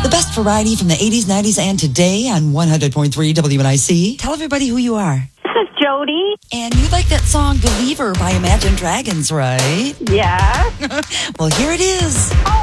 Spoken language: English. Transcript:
The best variety from the 80s, 90s, and today on 100.3 WNIC. Tell everybody who you are. This is Jody. And you like that song Believer by Imagine Dragons, right? Yeah. Well, here it is. Oh,